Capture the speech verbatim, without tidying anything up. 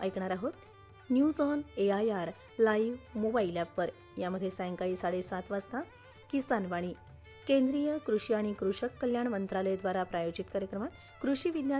ऐकणार आहोत. News on A I R live mobile ॲपवर. यामध्ये सायंकाळी साडेसात वाजता किसान वाणी केंद्रीय कृषी आणि कृषक कल्याण मंत्रालय द्वारा प्रायोजित कार्यक्रमात कृषी विज्ञान